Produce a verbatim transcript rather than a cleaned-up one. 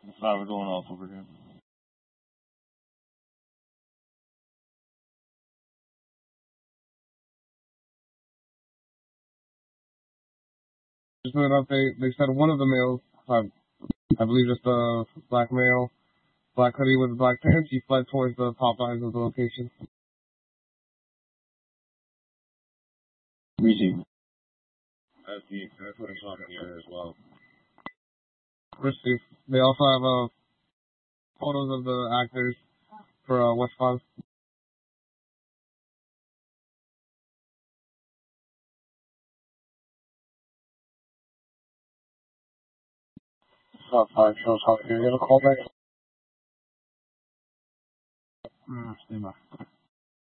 Sorry, we're going off over here. Just an update. They said one of the males, I, I believe it's the black male, black hoodie with black pants, he fled towards the Popeyes of the location. Reaching. That's the that's what I saw in here as well. Risky. They also have uh, photos of the actors for uh, West Con. Top five shows how you're gonna call back. Mm, stay by.